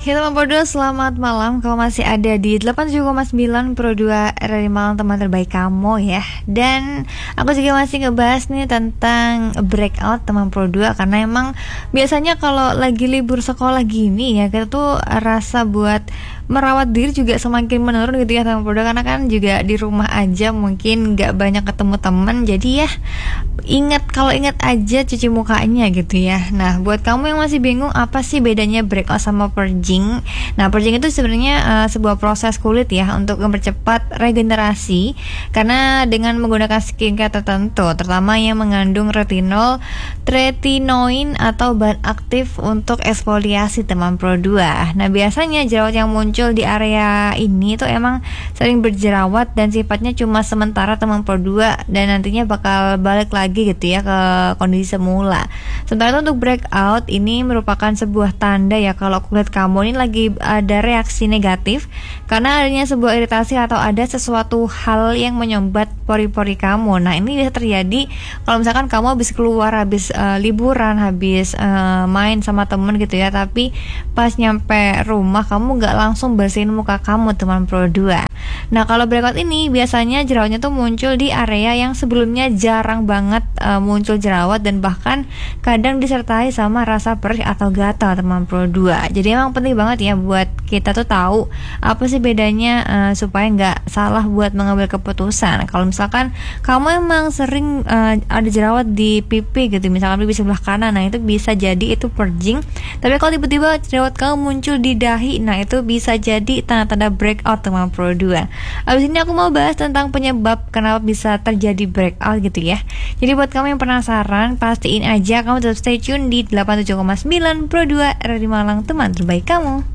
Halo Pro 2, selamat malam. Kamu masih ada di 87,9 Pro 2 RRI Malang, teman terbaik kamu ya. Dan aku juga masih ngebahas nih tentang breakout teman Pro 2, karena emang biasanya kalau lagi libur sekolah gini ya, kita tuh rasa buat merawat diri juga semakin menurun gitu ya teman Pro 2, karena kan juga di rumah aja mungkin gak banyak ketemu teman. Jadi ya kalau ingat aja cuci mukanya gitu ya. Nah, buat kamu yang masih bingung apa sih bedanya breakout sama purging. Nah, purging itu sebenarnya sebuah proses kulit ya untuk mempercepat regenerasi, karena dengan menggunakan skincare tertentu, terutama yang mengandung retinol, tretinoin atau bahan aktif untuk eksfoliasi teman Pro 2. Nah, biasanya jerawat yang muncul di area ini tuh emang sering berjerawat dan sifatnya cuma sementara teman Pro 2, dan nantinya bakal balik lagi gitu ya ke kondisi semula. Sementara itu untuk breakout ini merupakan sebuah tanda ya kalau kulit kamu ini lagi ada reaksi negatif karena adanya sebuah iritasi atau ada sesuatu hal yang menyumbat pori-pori kamu. Nah, ini bisa terjadi kalau misalkan kamu habis keluar, habis liburan, habis main sama temen gitu ya, tapi pas nyampe rumah kamu gak langsung bersihin muka kamu teman Pro 2. Nah, kalau breakout ini biasanya jerawatnya tuh muncul di area yang sebelumnya jarang banget muncul jerawat, dan bahkan kadang disertai sama rasa perih atau gatal teman Pro 2. Jadi emang penting banget ya buat kita tuh tahu apa sih bedanya supaya nggak salah buat mengambil keputusan. Kalau misalkan kamu emang sering ada jerawat di pipi gitu, misalkan pipi sebelah kanan, nah itu bisa jadi itu purging. Tapi kalau tiba-tiba jerawat kamu muncul di dahi, nah itu bisa jadi tanda-tanda breakout teman Pro 2. Abis ini aku mau bahas tentang penyebab kenapa bisa terjadi breakout gitu ya. Jadi buat kamu yang penasaran, pastiin aja kamu tetap stay tune di 87,9 Pro 2 RRI Malang, teman terbaik kamu.